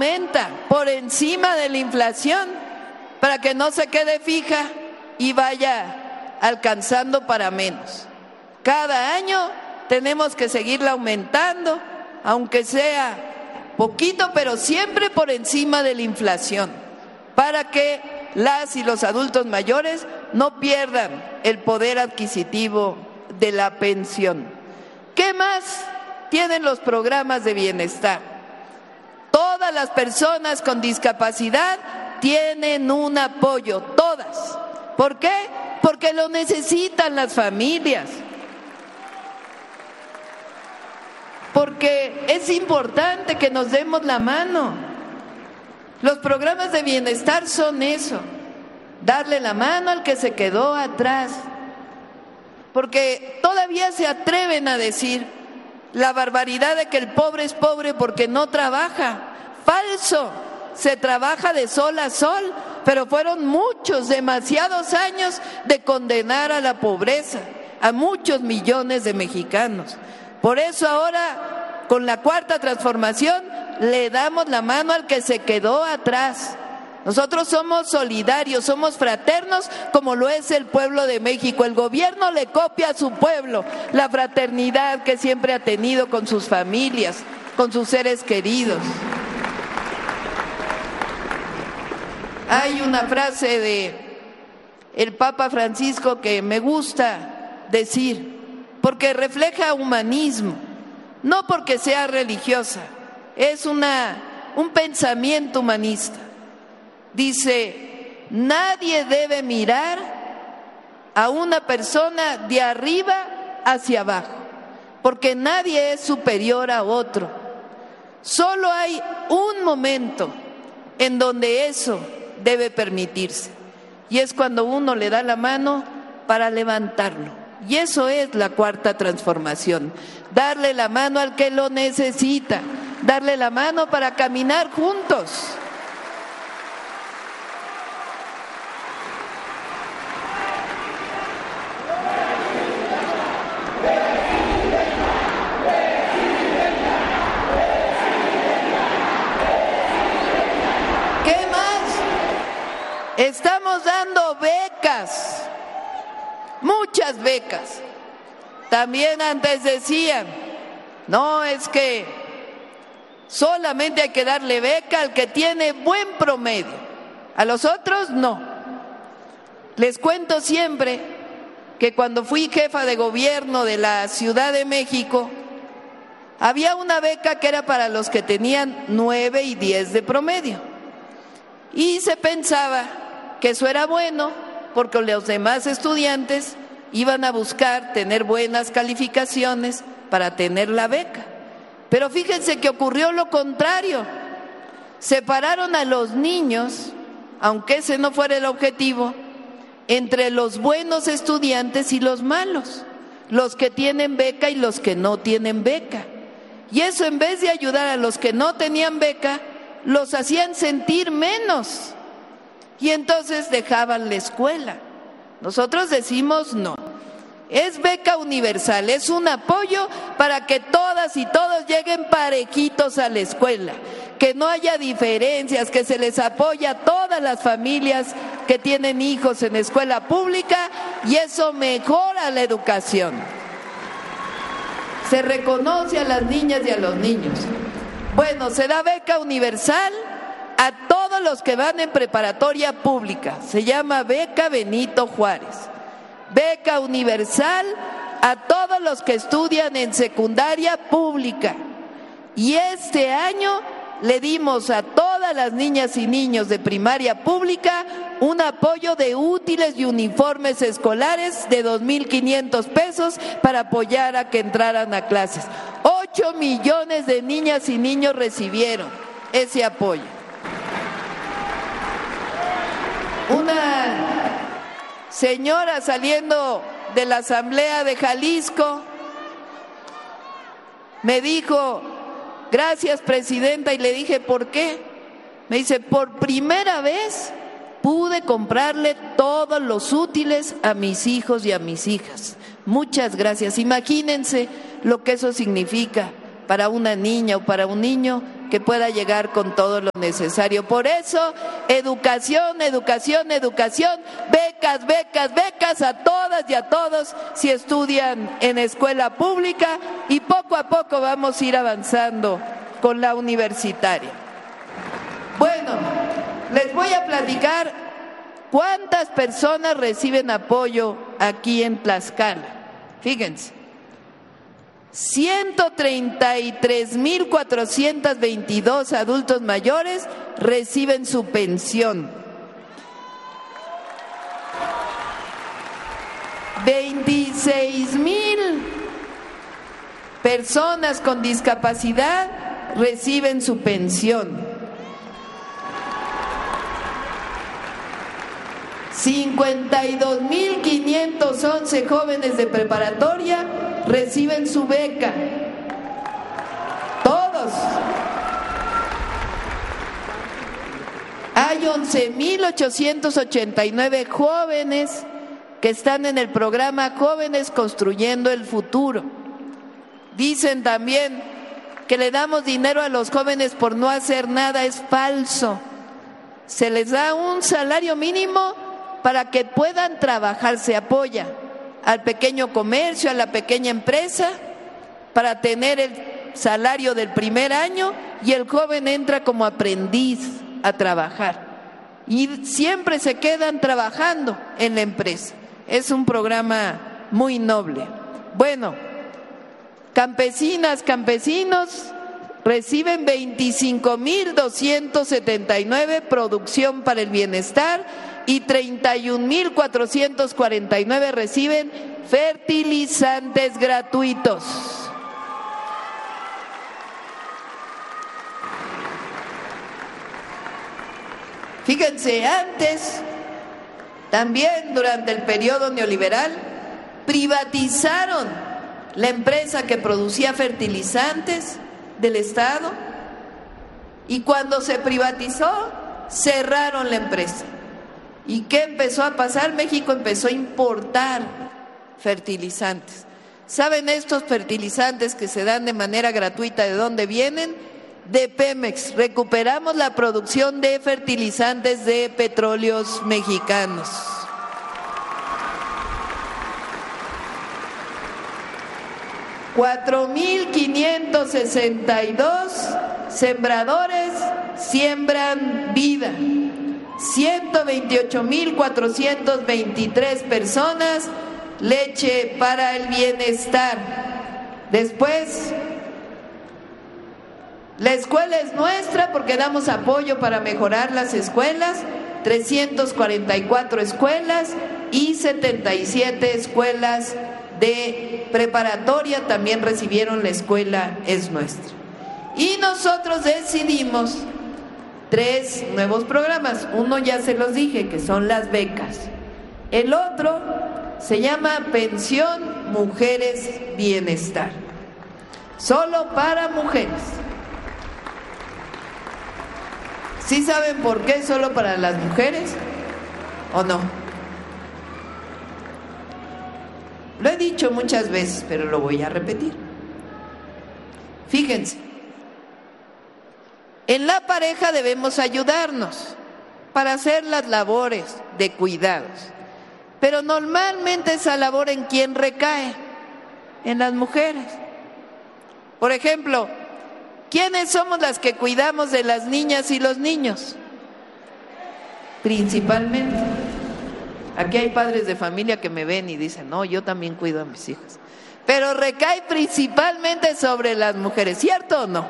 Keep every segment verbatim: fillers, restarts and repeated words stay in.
aumenta por encima de la inflación para que no se quede fija y vaya alcanzando para menos. Cada año tenemos que seguirla aumentando, aunque sea poquito, pero siempre por encima de la inflación, para que las y los adultos mayores no pierdan el poder adquisitivo de la pensión. ¿Qué más tienen los programas de bienestar? Todas las personas con discapacidad tienen un apoyo, todas. ¿Por qué? Porque lo necesitan las familias. Porque es importante que nos demos la mano. Los programas de bienestar son eso, darle la mano al que se quedó atrás. Porque todavía se atreven a decir la barbaridad de que el pobre es pobre porque no trabaja. Falso, se trabaja de sol a sol, pero fueron muchos, demasiados años de condenar a la pobreza a muchos millones de mexicanos. Por eso ahora, con la Cuarta Transformación, le damos la mano al que se quedó atrás. Nosotros somos solidarios, somos fraternos, como lo es el pueblo de México. El gobierno le copia a su pueblo la fraternidad que siempre ha tenido con sus familias, con sus seres queridos. Hay una frase de el Papa Francisco que me gusta decir, porque refleja humanismo, no porque sea religiosa, es una, un pensamiento humanista. Dice, nadie debe mirar a una persona de arriba hacia abajo, porque nadie es superior a otro. Solo hay un momento en donde eso debe permitirse, y es cuando uno le da la mano para levantarlo. Y eso es la Cuarta Transformación, darle la mano al que lo necesita, darle la mano para caminar juntos. ¿Qué más? Estamos dando becas. Muchas becas. También antes decían, no, es que solamente hay que darle beca al que tiene buen promedio, a los otros no. Les cuento siempre que cuando fui jefa de gobierno de la Ciudad de México, había una beca que era para los que tenían nueve y diez de promedio. Y se pensaba que eso era bueno, porque los demás estudiantes iban a buscar tener buenas calificaciones para tener la beca. Pero fíjense que ocurrió lo contrario. Separaron a los niños, aunque ese no fuera el objetivo, entre los buenos estudiantes y los malos, los que tienen beca y los que no tienen beca. Y eso, en vez de ayudar a los que no tenían beca, los hacían sentir menos. Y entonces dejaban la escuela. Nosotros decimos no. Es beca universal, es un apoyo para que todas y todos lleguen parejitos a la escuela, que no haya diferencias, que se les apoya a todas las familias que tienen hijos en escuela pública, y eso mejora la educación. Se reconoce a las niñas y a los niños. Bueno, se da beca universal a todos los que van en preparatoria pública, se llama beca Benito Juárez. Beca universal a todos los que estudian en secundaria pública. Y este año le dimos a todas las niñas y niños de primaria pública un apoyo de útiles y uniformes escolares de dos mil quinientos pesos para apoyar a que entraran a clases. Ocho millones de niñas y niños recibieron ese apoyo. Una señora saliendo de la Asamblea de Jalisco me dijo, gracias, presidenta, y le dije, ¿por qué? Me dice, por primera vez pude comprarle todos los útiles a mis hijos y a mis hijas. Muchas gracias. Imagínense lo que eso significa para una niña o para un niño que pueda llegar con todo lo necesario. Por eso, educación, educación, educación, becas, becas, becas a todas y a todos si estudian en escuela pública, y poco a poco vamos a ir avanzando con la universitaria. Bueno, les voy a platicar cuántas personas reciben apoyo aquí en Tlaxcala. Fíjense, ciento treinta y tres mil cuatrocientos veintidós adultos mayores reciben su pensión. veintiséis mil personas con discapacidad reciben su pensión. cincuenta y dos mil quinientos once jóvenes de preparatoria reciben su beca. Todos. Hay once mil ochocientos ochenta y nueve jóvenes que están en el programa Jóvenes Construyendo el Futuro. Dicen también que le damos dinero a los jóvenes por no hacer nada. Es falso. Se les da un salario mínimo para que puedan trabajar. Se apoya al pequeño comercio, a la pequeña empresa, para tener el salario del primer año, y el joven entra como aprendiz a trabajar. Y siempre se quedan trabajando en la empresa. Es un programa muy noble. Bueno, campesinas, campesinos reciben veinticinco mil doscientos setenta y nueve producción para el bienestar, y treinta y un mil cuatrocientos cuarenta y nueve reciben fertilizantes gratuitos. Fíjense, antes, también durante el periodo neoliberal, privatizaron la empresa que producía fertilizantes del Estado, y cuando se privatizó, cerraron la empresa. ¿Y qué empezó a pasar? México empezó a importar fertilizantes. ¿Saben estos fertilizantes que se dan de manera gratuita de dónde vienen? De Pemex. Recuperamos la producción de fertilizantes de Petróleos Mexicanos. cuatro mil quinientos sesenta y dos sembradores siembran vida. ciento veintiocho mil cuatrocientos veintitrés personas, leche para el bienestar. Después, la escuela es nuestra porque damos apoyo para mejorar las escuelas. trescientas cuarenta y cuatro escuelas y setenta y siete escuelas de preparatoria también recibieron la escuela es nuestra. Y nosotros decidimos tres nuevos programas. Uno ya se los dije, que son las becas. El otro se llama Pensión Mujeres Bienestar, solo para mujeres. ¿Sí saben por qué solo para las mujeres o no? Lo he dicho muchas veces, pero lo voy a repetir. Fíjense, en la pareja debemos ayudarnos para hacer las labores de cuidados, pero normalmente esa labor, ¿en quién recae? En las mujeres. Por ejemplo, ¿quiénes somos las que cuidamos de las niñas y los niños? Principalmente. Aquí hay padres de familia que me ven y dicen, no, yo también cuido a mis hijos. Pero recae principalmente sobre las mujeres, ¿cierto o no?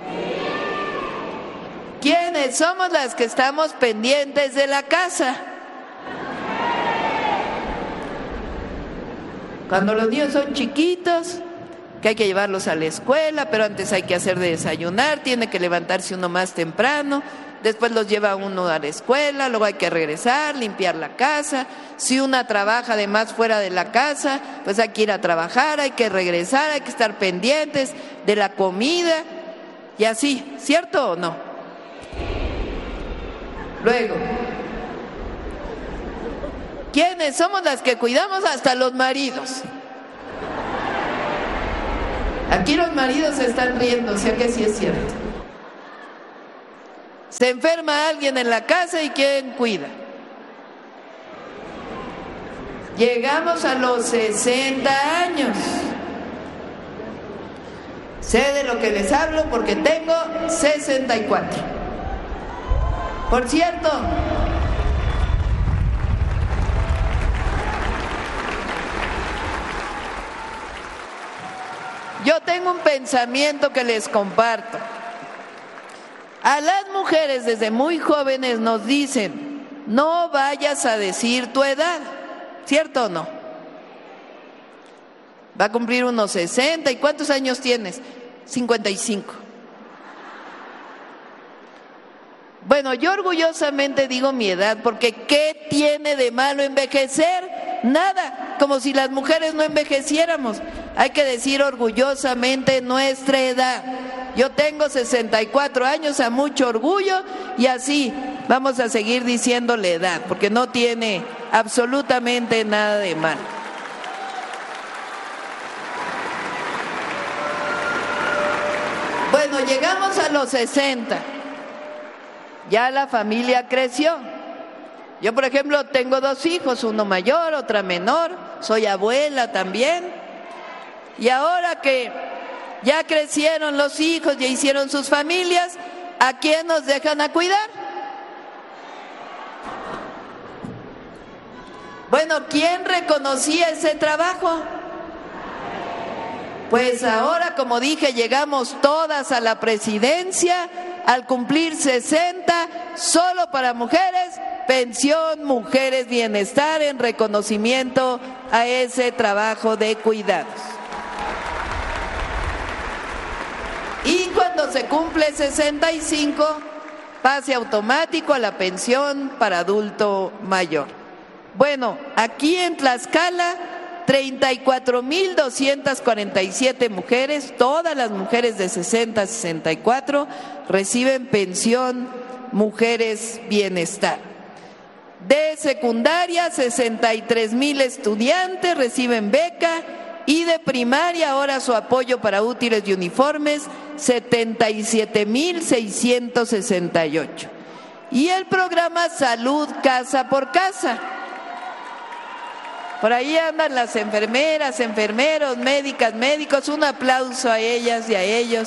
¿Quiénes somos las que estamos pendientes de la casa? Cuando los niños son chiquitos, que hay que llevarlos a la escuela, pero antes hay que hacer de desayunar, tiene que levantarse uno más temprano, después los lleva uno a la escuela, luego hay que regresar, limpiar la casa. Si una trabaja además fuera de la casa, pues hay que ir a trabajar, hay que regresar, hay que estar pendientes de la comida y así, ¿cierto o no? Luego, ¿quiénes somos las que cuidamos hasta los maridos? Aquí los maridos se están riendo, o sea que sí es cierto. Se enferma alguien en la casa y ¿quién cuida? Llegamos a los sesenta años. Sé de lo que les hablo porque tengo sesenta y cuatro. Por cierto, yo tengo un pensamiento que les comparto. A las mujeres desde muy jóvenes nos dicen, no vayas a decir tu edad, ¿cierto o no? Va a cumplir unos sesenta, ¿y cuántos años tienes? cincuenta y cinco. Bueno, yo orgullosamente digo mi edad, porque ¿qué tiene de malo envejecer? Nada, como si las mujeres no envejeciéramos. Hay que decir orgullosamente nuestra edad. Yo tengo sesenta y cuatro años, a mucho orgullo, y así vamos a seguir diciéndole edad, porque no tiene absolutamente nada de malo. Bueno, llegamos a los sesenta. Ya la familia creció. Yo, por ejemplo, tengo dos hijos, uno mayor, otra menor, soy abuela también. Y ahora que ya crecieron los hijos, ya hicieron sus familias, ¿a quién nos dejan a cuidar? Bueno, ¿quién reconocía ese trabajo? Pues ahora, como dije, llegamos todas a la presidencia. Al cumplir sesenta, solo para mujeres, pensión, mujeres, bienestar, en reconocimiento a ese trabajo de cuidados. Y cuando se cumple sesenta y cinco, pase automático a la pensión para adulto mayor. Bueno, aquí en Tlaxcala, treinta y cuatro mil doscientas cuarenta y siete mujeres, todas las mujeres de sesenta a sesenta y cuatro, reciben pensión Mujeres Bienestar. De secundaria, sesenta y tres mil estudiantes reciben beca, y de primaria, ahora su apoyo para útiles y uniformes, setenta y siete mil seiscientos sesenta y ocho. Y el programa Salud Casa por Casa. Por ahí andan las enfermeras, enfermeros, médicas, médicos. Un aplauso a ellas y a ellos.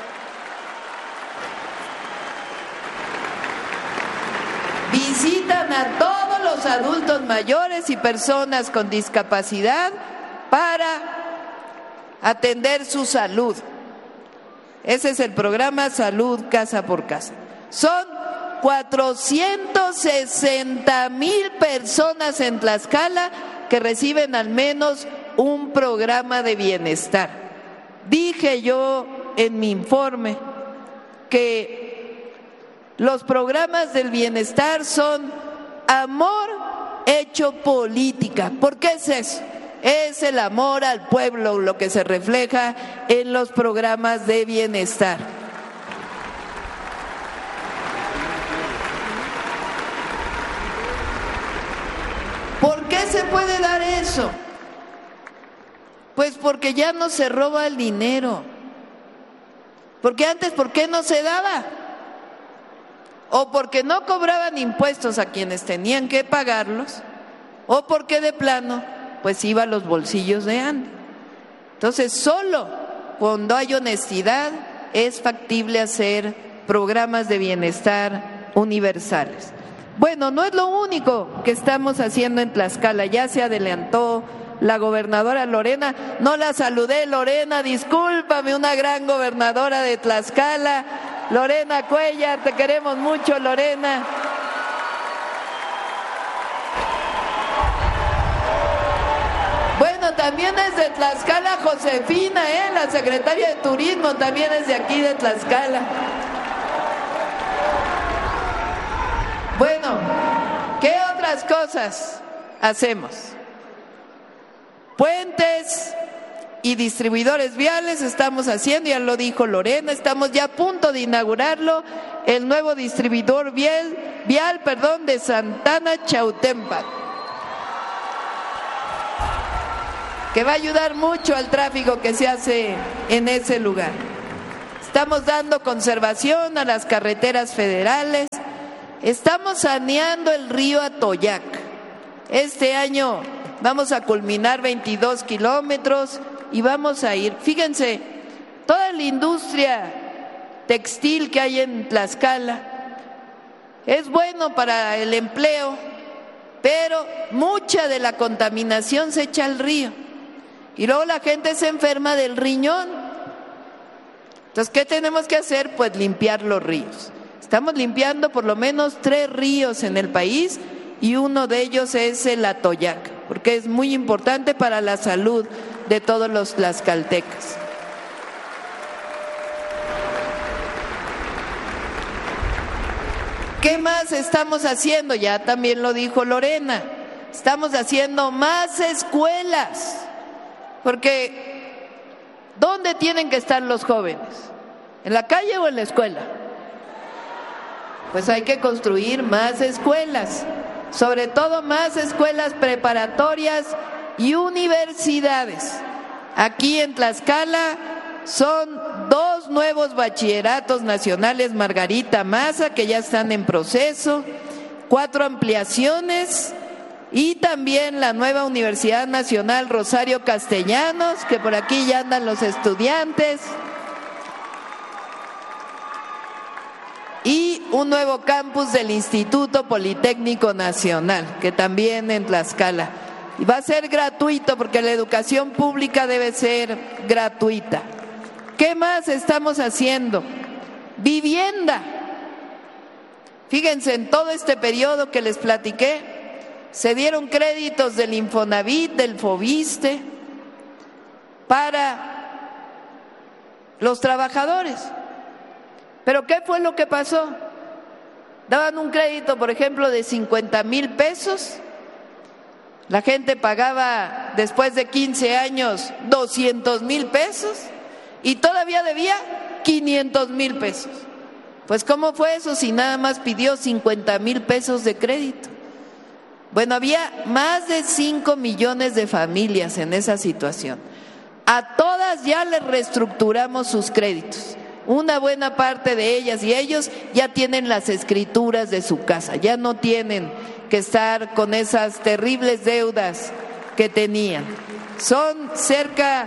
Visitan a todos los adultos mayores y personas con discapacidad para atender su salud. Ese es el programa Salud Casa por Casa. Son cuatrocientos sesenta mil personas en Tlaxcala que reciben al menos un programa de bienestar. Dije yo en mi informe que los programas del bienestar son amor hecho política. ¿Por qué es eso? Es el amor al pueblo lo que se refleja en los programas de bienestar. ¿Por qué se puede dar eso? Pues porque ya no se roba el dinero. Porque antes, ¿por qué no se daba? O porque no cobraban impuestos a quienes tenían que pagarlos, o porque de plano, pues iba a los bolsillos de Andy. Entonces, solo cuando hay honestidad es factible hacer programas de bienestar universales. Bueno, no es lo único que estamos haciendo en Tlaxcala. Ya se adelantó la gobernadora Lorena. No la saludé, Lorena, discúlpame, una gran gobernadora de Tlaxcala. Lorena Cuellar, te queremos mucho, Lorena. Bueno, también es de Tlaxcala Josefina, ¿eh? La secretaria de Turismo también es de aquí, de Tlaxcala. Bueno, ¿qué otras cosas hacemos? Puentes y distribuidores viales estamos haciendo, ya lo dijo Lorena, estamos ya a punto de inaugurarlo, el nuevo distribuidor vial, vial perdón, de Santana Chautempa, que va a ayudar mucho al tráfico que se hace en ese lugar. Está estamos dando conservación a las carreteras federales, estamos saneando el río Atoyac. Este año vamos a culminar veintidós kilómetros y vamos a ir, fíjense, toda la industria textil que hay en Tlaxcala es bueno para el empleo, pero mucha de la contaminación se echa al río y luego la gente se enferma del riñón. Entonces, ¿qué tenemos que hacer? Pues limpiar los ríos. Estamos limpiando por lo menos tres ríos en el país y uno de ellos es el Atoyac, porque es muy importante para la salud de todos los tlaxcaltecas. ¿Qué más estamos haciendo? Ya también lo dijo Lorena. Estamos haciendo más escuelas, porque ¿dónde tienen que estar los jóvenes? ¿En la calle o en la escuela? Pues hay que construir más escuelas, sobre todo más escuelas preparatorias y universidades. Aquí en Tlaxcala son dos nuevos bachilleratos nacionales Margarita Maza que ya están en proceso, cuatro ampliaciones y también la nueva Universidad Nacional Rosario Castellanos, que por aquí ya andan los estudiantes, y un nuevo campus del Instituto Politécnico Nacional, que también en Tlaxcala. Y va a ser gratuito porque la educación pública debe ser gratuita. ¿Qué más estamos haciendo? Vivienda. Fíjense, en todo este periodo que les platiqué, se dieron créditos del Infonavit, del Fobiste, para los trabajadores. ¿Pero qué fue lo que pasó? Daban un crédito, por ejemplo, de cincuenta mil pesos. La gente pagaba, después de quince años, doscientos mil pesos. Y todavía debía quinientos mil pesos. Pues ¿cómo fue eso si nada más pidió cincuenta mil pesos de crédito? Bueno, había más de cinco millones de familias en esa situación. A todas ya les reestructuramos sus créditos. Una buena parte de ellas y ellos ya tienen las escrituras de su casa. Ya no tienen que estar con esas terribles deudas que tenían. Son cerca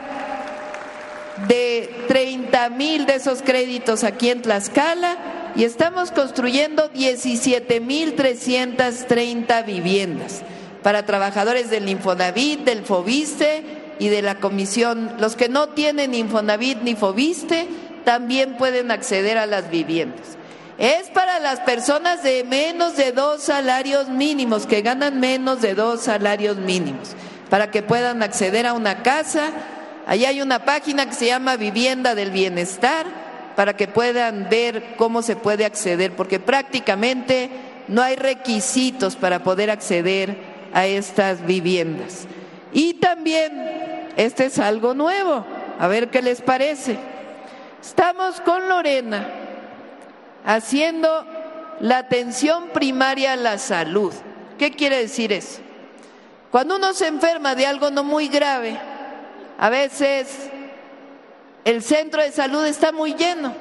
de treinta mil de esos créditos aquí en Tlaxcala y estamos construyendo diecisiete mil trescientas treinta viviendas para trabajadores del Infonavit, del Fobiste y de la Comisión. Los que no tienen Infonavit ni Fobiste también pueden acceder a las viviendas. Es para las personas de menos de dos salarios mínimos, que ganan menos de dos salarios mínimos, para que puedan acceder a una casa. Allí hay una página que se llama Vivienda del Bienestar para que puedan ver cómo se puede acceder, porque prácticamente no hay requisitos para poder acceder a estas viviendas. Y también, este es algo nuevo, a ver qué les parece. Estamos con Lorena haciendo la atención primaria a la salud. ¿Qué quiere decir eso? Cuando uno se enferma de algo no muy grave, a veces el centro de salud está muy lleno,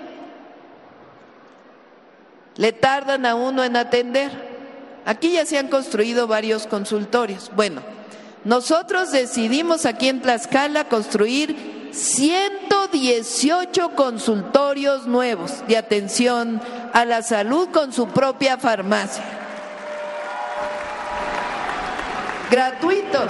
le tardan a uno en atender. Aquí ya se han construido varios consultorios. Bueno, nosotros decidimos aquí en Tlaxcala construir ciento dieciocho consultorios nuevos de atención a la salud con su propia farmacia, gratuitos.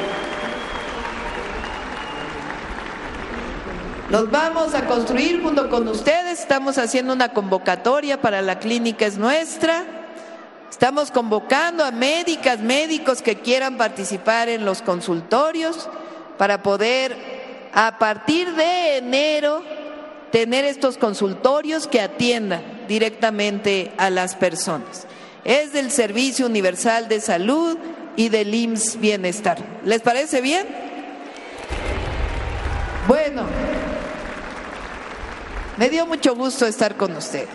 Los vamos a construir junto con ustedes. Estamos haciendo una convocatoria para La Clínica Es Nuestra. Estamos convocando a médicas, médicos que quieran participar en los consultorios para poder, a partir de enero, tener estos consultorios que atiendan directamente a las personas. Es del Servicio Universal de Salud y del I M S S Bienestar. ¿Les parece bien? Bueno, me dio mucho gusto estar con usted.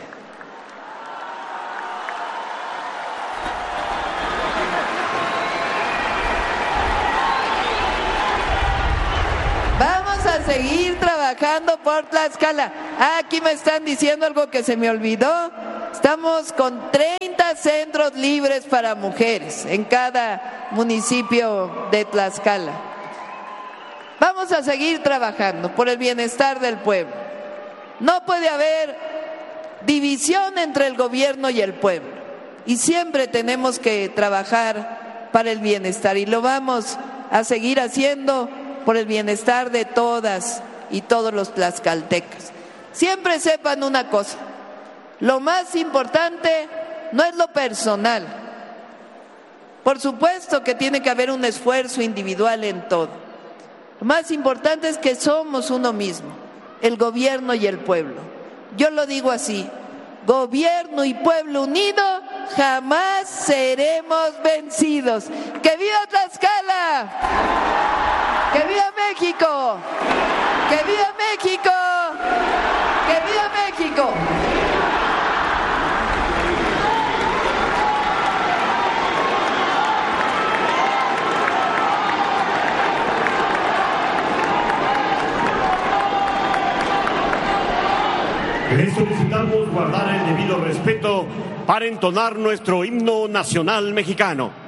Vamos a seguir trabajando. trabajando por Tlaxcala. Ah, aquí me están diciendo algo que se me olvidó. Estamos con treinta centros libres para mujeres en cada municipio de Tlaxcala. Vamos a seguir trabajando por el bienestar del pueblo. No puede haber división entre el gobierno y el pueblo. Y siempre tenemos que trabajar para el bienestar. Y lo vamos a seguir haciendo por el bienestar de todas y todos los tlaxcaltecas. Siempre sepan una cosa. Lo más importante no es lo personal. Por supuesto que tiene que haber un esfuerzo individual en todo. Lo más importante es que somos uno mismo, el gobierno y el pueblo. Yo lo digo así, gobierno y pueblo unido, jamás seremos vencidos. ¡Que viva Tlaxcala! ¡Que viva México! ¡Que viva México! ¡Que viva México! Les solicitamos guardar el debido respeto para entonar nuestro himno nacional mexicano.